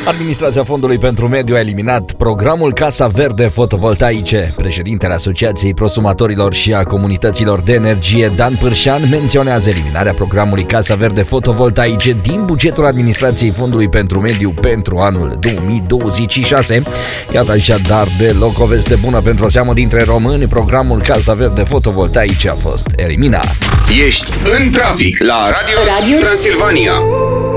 Administrația Fondului pentru Mediu a eliminat programul Casa Verde Fotovoltaice. Președintele Asociației Prosumatorilor și a Comunităților de Energie, Dan Pârșan, menționează eliminarea programului Casa Verde Fotovoltaice din bugetul Administrației Fondului pentru Mediu pentru anul 2026. Iată așadar deloc o veste bună pentru o seamă dintre români. Programul Casa Verde Fotovoltaice a fost eliminat. Ești în trafic la Radio Transilvania.